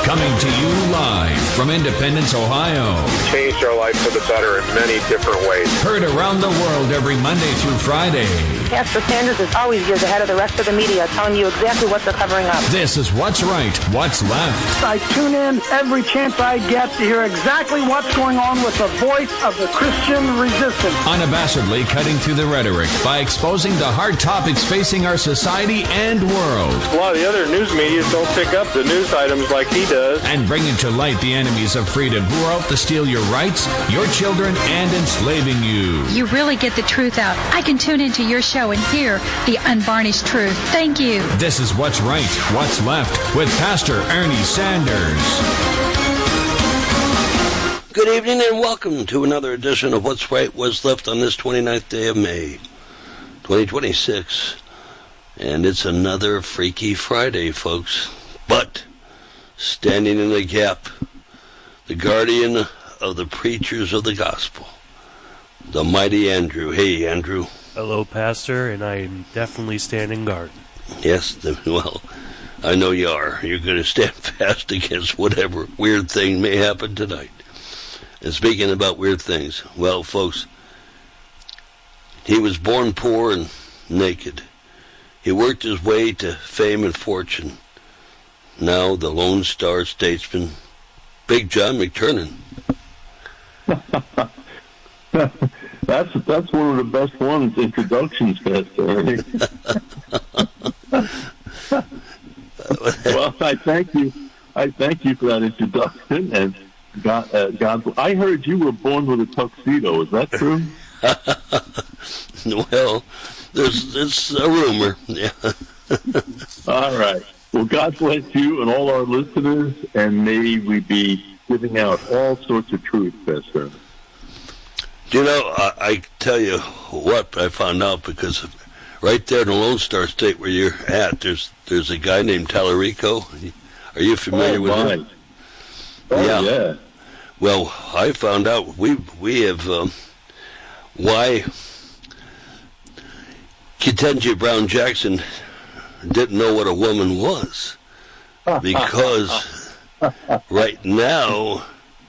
Coming to you live from Independence, Ohio. Changed our life for the better in many different ways. Heard around the world every Monday through Friday. Pastor Sanders is always years ahead of the rest of the media, telling you exactly what they're covering up. This is What's Right, What's Left. I tune in every chance I get to hear exactly what's going on with the voice of the Christian resistance. Unabashedly cutting through the rhetoric by exposing the hard topics facing our society and world. A lot of the other news media don't pick up the news items like he does. And bringing to light the enemies of freedom who are out to steal your rights, your children, and enslaving you. You really get the truth out. I can tune into your show and hear the unvarnished truth. Thank you. This is What's Right, What's Left with Pastor Ernie Sanders. Good evening and welcome to another edition of What's Right, What's Left on this 29th day of May, 2026. And it's another Freaky Friday, folks. But standing in the gap, the guardian of the preachers of the gospel, the mighty Andrew. Hey, Andrew. Hello, Pastor, and I'm definitely standing guard. Yes, well, I know you are. You're going to stand fast against whatever weird thing may happen tonight. And speaking about weird things, well, folks, he was born poor and naked. He worked his way to fame and fortune. Now the Lone Star Statesman, Big John McTernan. That's one of the best ones, introductions, Pastor Ernie. Well, I thank you for that introduction. And God, I heard you were born with a tuxedo. Is that true? Well, it's a rumor. Yeah. All right. Well, God bless you and all our listeners, and may we be giving out all sorts of truth, Pastor. You know, I tell you what I found out, because right there in the Lone Star State where you're at, there's a guy named Tallarico. Are you familiar with him? Oh, yeah. Well, I found out we have why Ketanji Brown Jackson didn't know what a woman was, because right now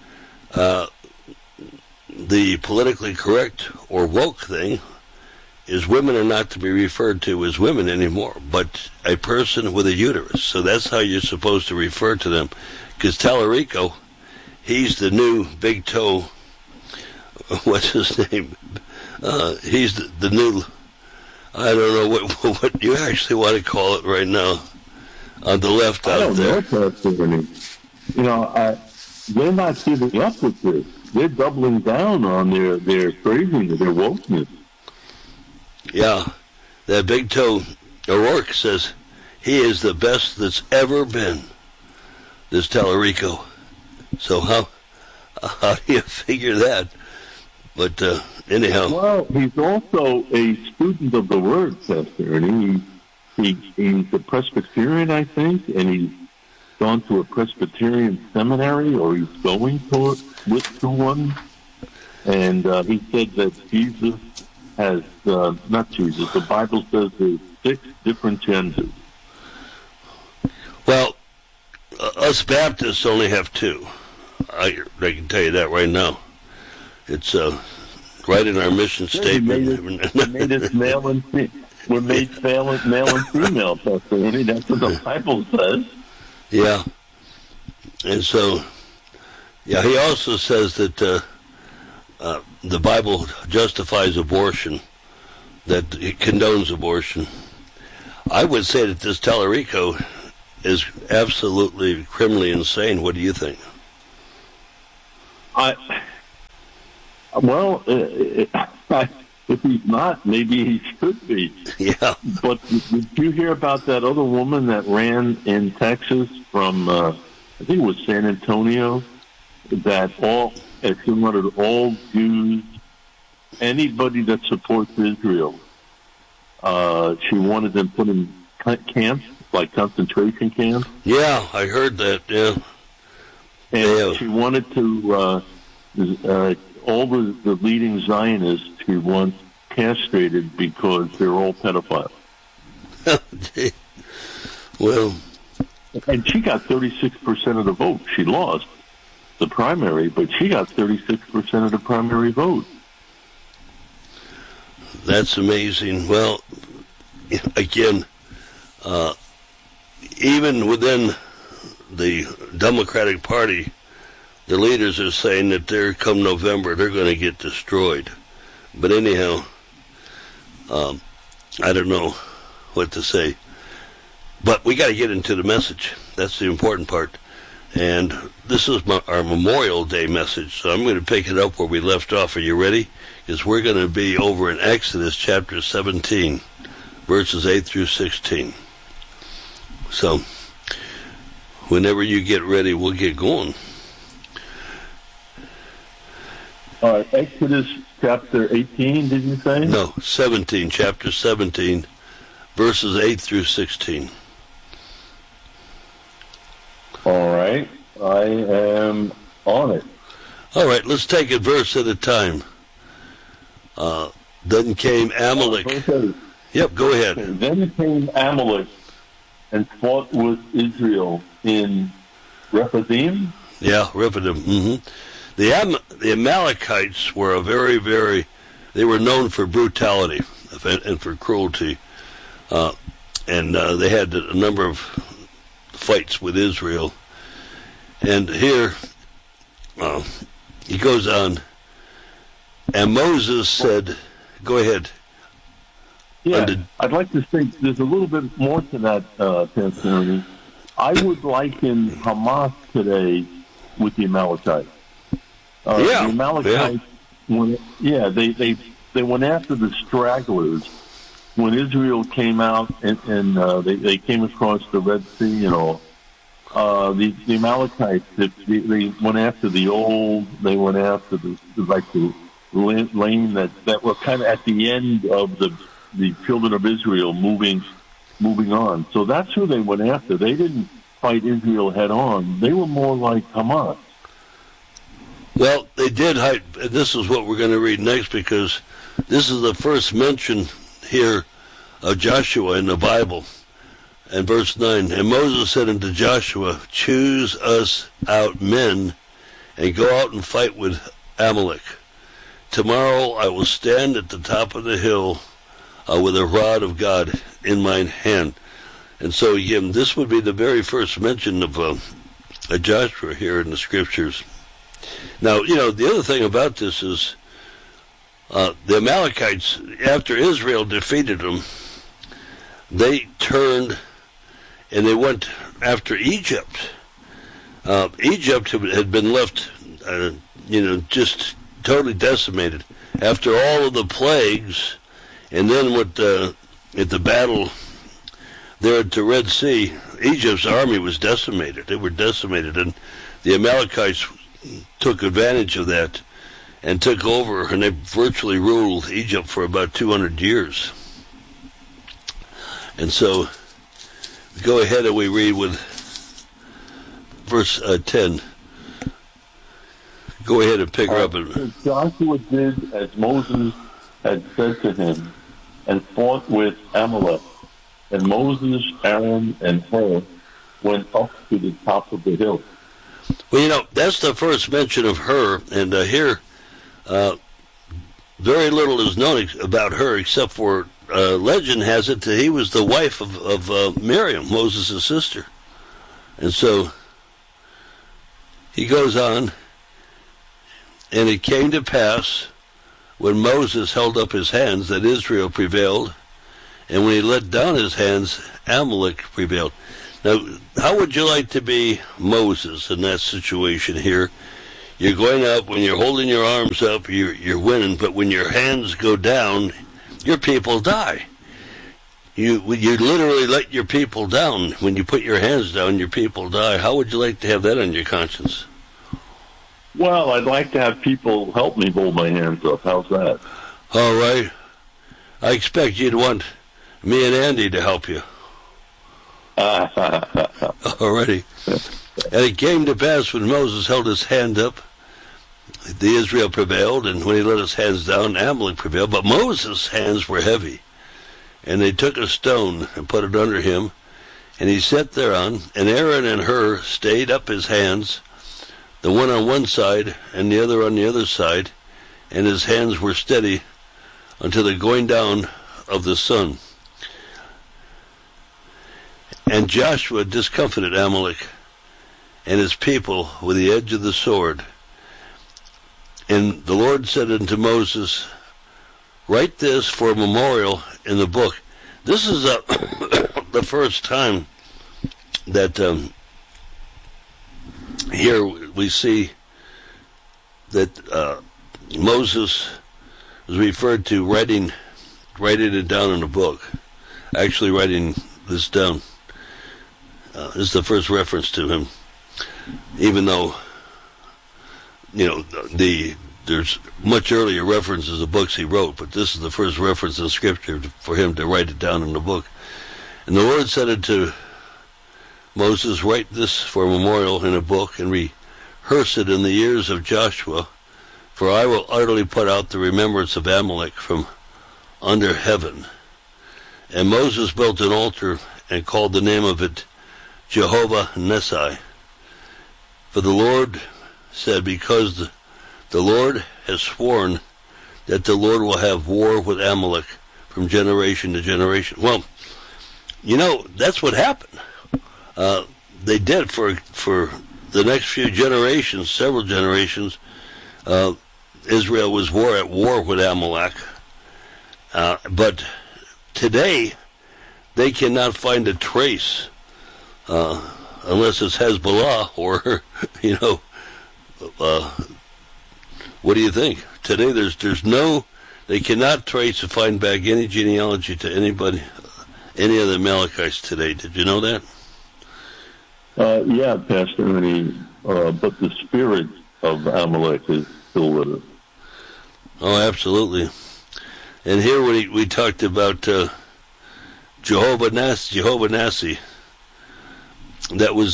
the politically correct or woke thing is women are not to be referred to as women anymore, but a person with a uterus. So that's how you're supposed to refer to them, because Tallarico, he's the new big toe, what's his name? He's the new, I don't know what you actually want to call it right now, on the left out there. I don't know, Pastor Ernie. You know, they're not giving up with this. They're doubling down on their phrasing, their wokeness. Yeah, that big toe O'Rourke says he is the best that's ever been, this Tallarico. So how do you figure that? But anyhow. Well, he's also a student of the Word, Pastor Ernie. He's a Presbyterian, I think, and he's gone to a Presbyterian seminary, or he's going to one. And he said that Jesus has, not Jesus, the Bible says there's 6 different genders. Well, us Baptists only have 2. I can tell you that right now. It's right in our mission statement. He made us male and female. We're made male and female, Pastor Ernie. That's what the Bible says. Yeah. And so, yeah, he also says that the Bible justifies abortion, that it condones abortion. I would say that this Tallarico is absolutely criminally insane. What do you think? Well, if he's not, maybe he should be. Yeah. But did you hear about that other woman that ran in Texas from, I think it was San Antonio, that she wanted all Jews, anybody that supports Israel, she wanted them put in camps, like concentration camps? Yeah, I heard that, yeah. And she wanted to, all the leading Zionists she wants castrated because they're all pedophiles. Well, And she got 36% of the vote. She lost the primary, but she got 36% of the primary vote. That's amazing. Well, again, even within the Democratic Party, the leaders are saying that come November, they're going to get destroyed. But anyhow, I don't know what to say. But we got to get into the message. That's the important part. And this is our Memorial Day message, so I'm going to pick it up where we left off. Are you ready? Because we're going to be over in Exodus chapter 17, verses 8 through 16. So, whenever you get ready, we'll get going. Exodus chapter 18, did you say? No, 17, chapter 17, verses 8 through 16. All right, I am on it. All right, let's take it verse at a time. Then came Amalek. Yep, go ahead. Okay. Then came Amalek and fought with Israel in Rephidim. Yeah, Rephidim. Mm-hmm. The Amalekites were they were known for brutality and for cruelty. And they had a number of fights with Israel. And here, he goes on, and Moses said, go ahead. Yeah, I'd like to think there's a little bit more to that, Tanzania. I would liken Hamas today with the Amalekites. The Amalekites, they went after the stragglers. When Israel came out and they came across the Red Sea and all, the Amalekites, they went after the old, they went after the lane that were kind of at the end of the children of Israel moving on. So that's who they went after. They didn't fight Israel head on. They were more like Hamas. Well, they did hide. This is what we're going to read next, because this is the first mention here of Joshua in the Bible. And verse 9, and Moses said unto Joshua, choose us out men, and go out and fight with Amalek. Tomorrow I will stand at the top of the hill with a rod of God in mine hand. And so, again, this would be the very first mention of Joshua here in the Scriptures. Now, the other thing about this is the Amalekites, after Israel defeated them, they turned and they went after Egypt. Egypt had been left, just totally decimated after all of the plagues, and then at the battle there at the Red Sea, Egypt's army was decimated. They were decimated, and the Amalekites took advantage of that and took over, and they virtually ruled Egypt for about 200 years. And so, go ahead and we read with verse 10. Go ahead and pick her up. Joshua did as Moses had said to him, and fought with Amalek. And Moses, Aaron, and Hur went up to the top of the hill. Well, that's the first mention of her, and here, very little is known about her, except for legend has it that he was the wife of Miriam, Moses' sister. And so, he goes on, and it came to pass, when Moses held up his hands, that Israel prevailed, and when he let down his hands, Amalek prevailed. Now, how would you like to be Moses in that situation here? You're going up, when you're holding your arms up, you're winning, but when your hands go down, your people die. You literally let your people down. When you put your hands down, your people die. How would you like to have that on your conscience? Well, I'd like to have people help me hold my hands up. How's that? All right. I expect you'd want me and Andy to help you. Alrighty. And it came to pass when Moses held his hand up, the Israel prevailed, and when he let his hands down, Amalek prevailed. But Moses' hands were heavy, and they took a stone and put it under him, And he sat thereon, and Aaron and Hur stayed up his hands, the one on one side and the other on the other side, and his hands were steady until the going down of the sun. And Joshua discomfited Amalek and his people with the edge of the sword. And the Lord said unto Moses, write this for a memorial in the book. This is the first time that here we see that Moses was referred to writing it down in a book, actually writing this down. This is the first reference to him, even though, there's much earlier references of books he wrote, but this is the first reference in Scripture for him to write it down in the book. And the Lord said unto Moses, write this for a memorial in a book, and rehearse it in the ears of Joshua, for I will utterly put out the remembrance of Amalek from under heaven. And Moses built an altar and called the name of it Jehovah Nissi. For the Lord said, because the Lord has sworn that the Lord will have war with Amalek from generation to generation. Well, that's what happened. They did for the next few generations, several generations. Israel was at war with Amalek. But today, they cannot find a trace, unless it's Hezbollah or, what do you think? Today, they cannot trace or find back any genealogy to anybody, any of the Amalekites today. Did you know that? Yeah, Pastor Ernie, but the spirit of Amalek is still with us. Oh, absolutely. And here we talked about Jehovah Nissi. That was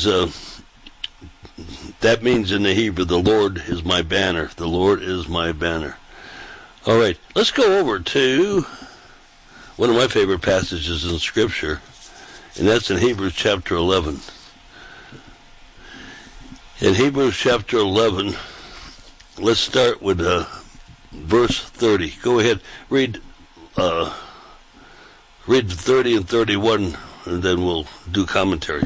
that means in the Hebrew, the Lord is my banner. The Lord is my banner. All right, let's go over to one of my favorite passages in Scripture, and that's in Hebrews chapter 11. In Hebrews chapter 11, let's start with verse 30. Go ahead, read 30 and 31, and then we'll do commentary.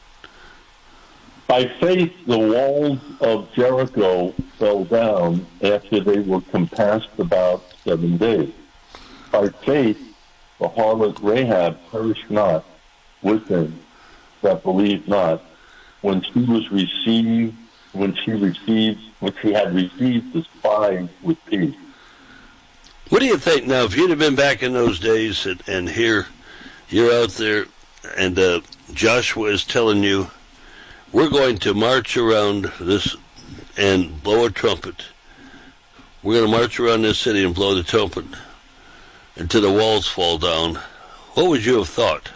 By faith, the walls of Jericho fell down after they were compassed about 7 days. By faith, the harlot Rahab perished not with them that believed not, when she had received the spies with peace. What do you think now? If you'd have been back in those days, and here you're out there, and Joshua is telling you, we're going to march around this and blow a trumpet. We're going to march around this city and blow the trumpet until the walls fall down. What would you have thought?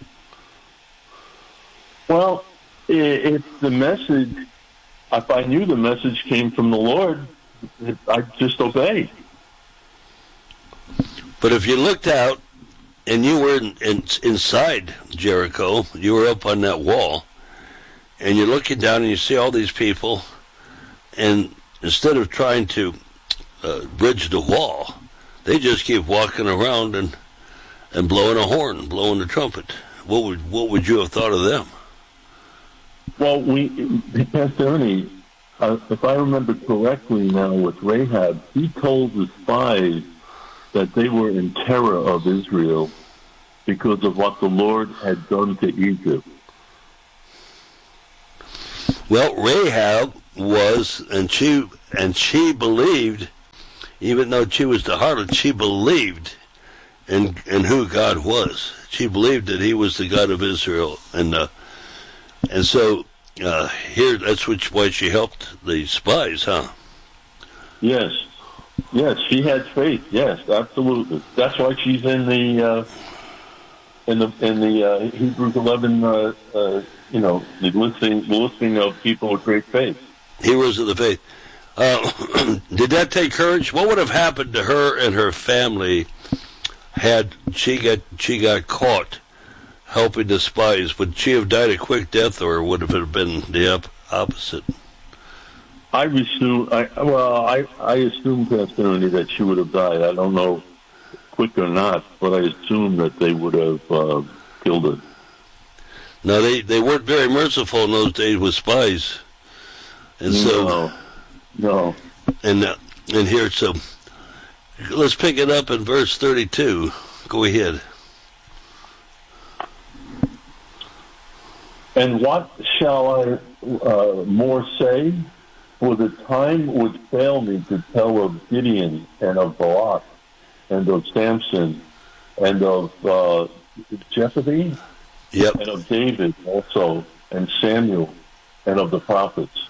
Well, if the message, if I knew the message came from the Lord, I'd just obey. But if you looked out and you were inside Jericho, you were up on that wall, and you're looking down and you see all these people, and instead of trying to bridge the wall, they just keep walking around and blowing a horn, blowing the trumpet. What would you have thought of them? Well, Pastor Ernie, if I remember correctly now with Rahab, he told the spies that they were in terror of Israel because of what the Lord had done to Egypt. Well, Rahab was, and she believed, even though she was the harlot, she believed in who God was. She believed that He was the God of Israel, and so here, that's why she helped the spies, huh? Yes, she had faith. Yes, absolutely. That's why she's in the Hebrews 11. The listing of people of great faith. Heroes of the faith. Did that take courage? What would have happened to her and her family had she got caught helping the spies. Would she have died a quick death, or would it have been the opposite? I assume, Pastor Ernie, that she would have died. I don't know quick or not, but I assume that they would have killed her. No, they weren't very merciful in those days with spies, and no. And here, so let's pick it up in verse 32. Go ahead. And what shall I more say? For the time would fail me to tell of Gideon and of Barak and of Samson and of Jephthah, yep, and of David also, and Samuel, and of the prophets.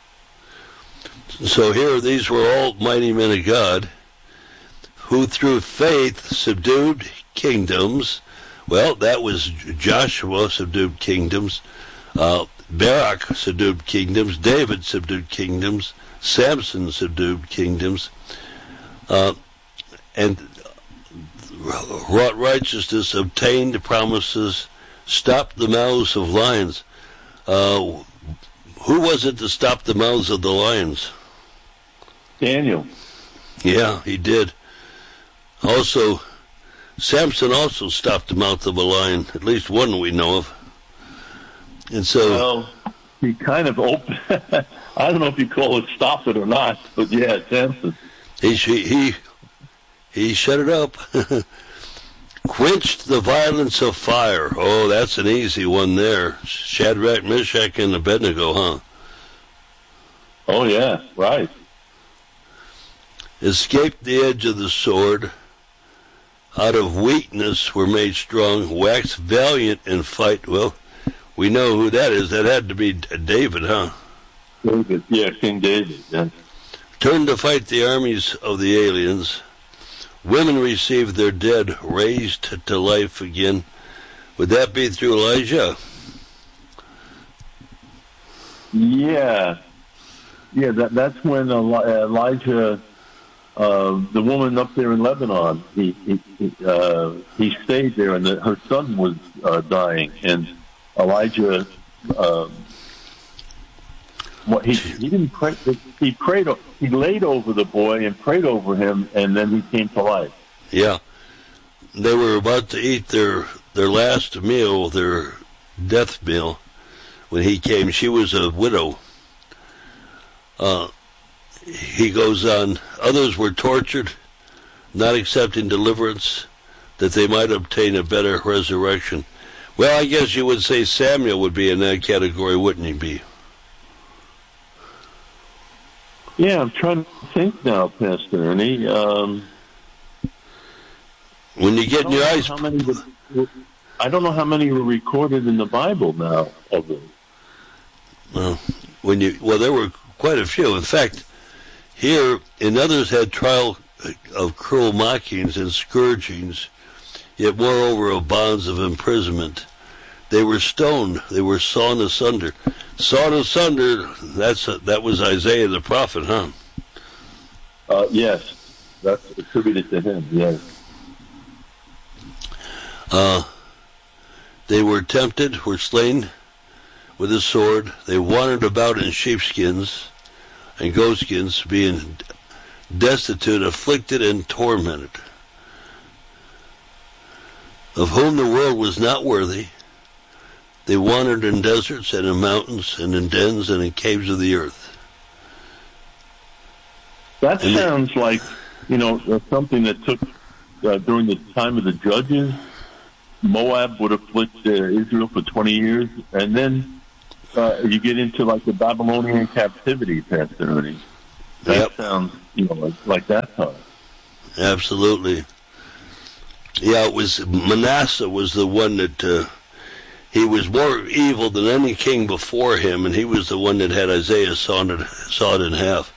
So here, these were all mighty men of God who through faith subdued kingdoms. Well, that was Joshua subdued kingdoms. Barak subdued kingdoms. David subdued kingdoms. Samson subdued kingdoms. And wrought righteousness, obtained promises, stopped the mouths of lions. Who was it to stop the mouths of the lions? Daniel. Yeah, he did. Also, Samson also stopped the mouth of a lion, at least one we know of. And so, well, he kind of opened. I don't know if you call it stop it or not, but yeah, Samson. He shut it up. Quenched the violence of fire. Oh, that's an easy one there. Shadrach, Meshach, and Abednego, huh? Oh yeah, right. Escaped the edge of the sword. Out of weakness were made strong. Waxed valiant in fight. Well, we know who that is. That had to be David, huh? David, yeah, King David. Yeah. Turned to fight the armies of the aliens. Women received their dead raised to life again. Would that be through Elijah? Yeah. Yeah, that's when Elijah, the woman up there in Lebanon, he stayed there, and her son was dying, and Elijah, he didn't pray. He prayed. He laid over the boy and prayed over him, and then he came to life. Yeah, they were about to eat their last meal, their death meal, when he came. She was a widow. He goes on. Others were tortured, not accepting deliverance, that they might obtain a better resurrection. Well, I guess you would say Samuel would be in that category, wouldn't he be? Yeah, I'm trying to think now, Pastor Ernie. When you get in your eyes... I don't know how many were recorded in the Bible now of them. Well, there were quite a few. In fact, here, and others had trial of cruel mockings and scourgings, yet moreover of bonds of imprisonment. They were stoned. They were sawn asunder. Sawn asunder, that was Isaiah the prophet, huh? Yes. That's attributed to him, yes. They were tempted, were slain with a sword. They wandered about in sheepskins and goatskins, being destitute, afflicted, and tormented, of whom the world was not worthy. They wandered in deserts and in mountains and in dens and in caves of the earth. That sounds like, something that took during the time of the judges. Moab would afflict Israel for 20 years, and then you get into like the Babylonian captivity, Pastor Ernie. That sounds, like that time. Absolutely. Yeah, it was Manasseh was the one that he was more evil than any king before him, and he was the one that had Isaiah sawed in half.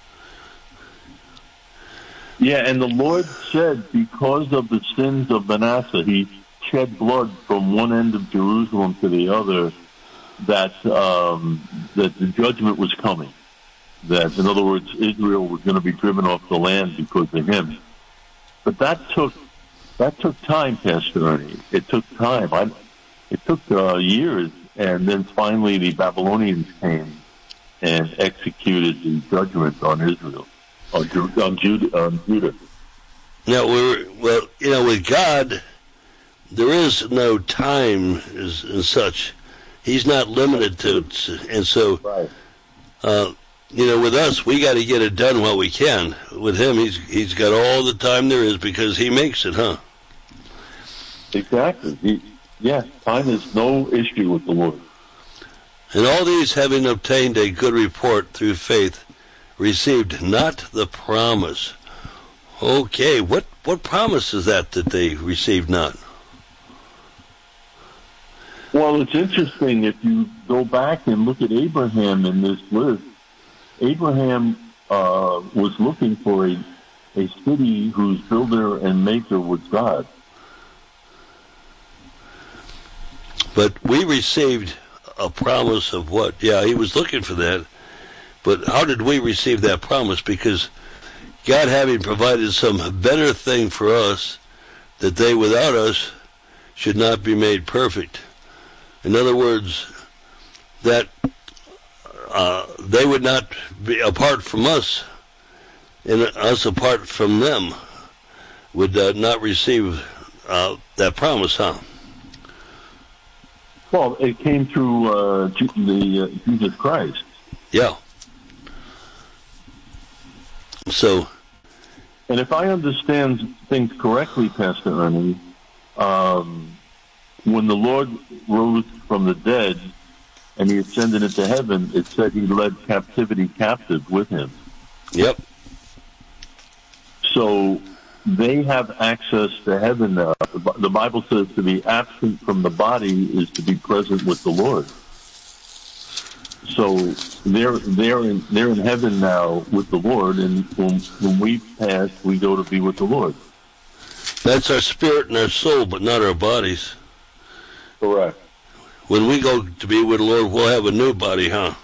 Yeah, and the Lord said, because of the sins of Manasseh, he shed blood from one end of Jerusalem to the other, that the judgment was coming. That, in other words, Israel was going to be driven off the land because of him. But that took time, Pastor Ernie. It took time. It took years, and then finally the Babylonians came and executed the judgment on Israel, on Judah. Now, with God, there is no time as such. He's not limited to it. And so, with us, we got to get it done while we can. With him, he's got all the time there is because he makes it, huh? Exactly. Time is no issue with the Lord. And all these, having obtained a good report through faith, received not the promise. Okay, what promise is that they received not? Well, it's interesting if you go back and look at Abraham in this list. Abraham was looking for a city whose builder and maker was God. But we received a promise of what? Yeah, he was looking for that. But how did we receive that promise? Because God, having provided some better thing for us, that they without us should not be made perfect. In other words, that they would not be apart from us, and us apart from them would not receive that promise, huh? Well, it came through Jesus Christ. Yeah. So, and if I understand things correctly, Pastor Ernie, when the Lord rose from the dead and he ascended into heaven, it said he led captivity captive with him. Yep. So they have access to heaven now. The Bible says to be absent from the body is to be present with the Lord. So they're in heaven now with the Lord, and when we pass, we go to be with the Lord. That's our spirit and our soul, but not our bodies. Correct. When we go to be with the Lord, we'll have a new body, huh?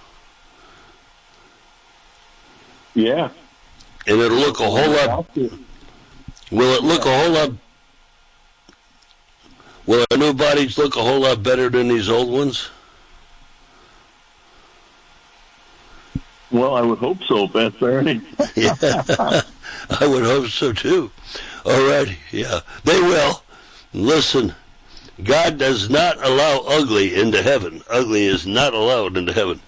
Yeah. And it'll look a whole lot. Will it look a whole lot? Will our new bodies look a whole lot better than these old ones? Well, I would hope so, Pastor Ernie. Yeah, I would hope so too. All right, yeah, they will. Listen, God does not allow ugly into heaven. Ugly is not allowed into heaven.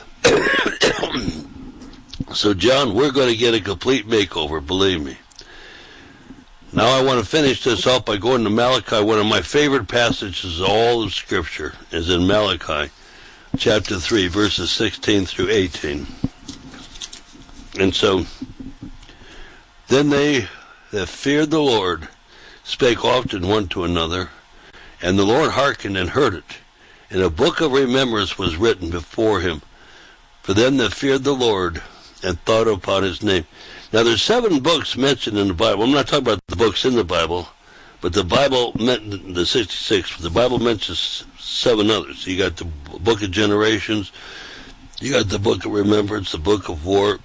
So, John, we're going to get a complete makeover, believe me. Now I want to finish this up by going to Malachi. One of my favorite passages of all of Scripture is in Malachi, chapter 3, verses 16 through 18. And so, then they that feared the Lord spake often one to another, and the Lord hearkened and heard it. And a book of remembrance was written before him for them that feared the Lord and thought upon his name. Now there's 7 books mentioned in the Bible. I'm not talking about the books in the Bible, but the Bible meant the 66. The Bible mentions 7 others. You got the book of generations, you got the book of remembrance, the book of war,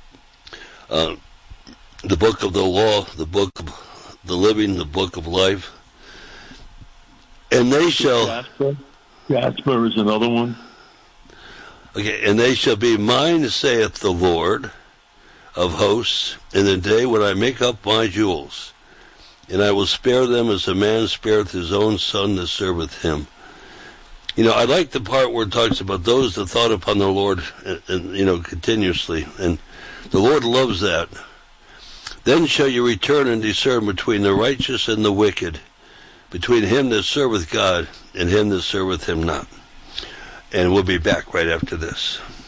the book of the law, the book of the living, the book of life. And they shall... Jasper is another one. Okay, and they shall be mine, saith the Lord of hosts, in the day when I make up my jewels, and I will spare them as a man spareth his own son that serveth him. You know, I like the part where it talks about those that thought upon the Lord, and continuously, and the Lord loves that. Then shall you return and discern between the righteous and the wicked, between him that serveth God and him that serveth him not. And we'll be back right after this.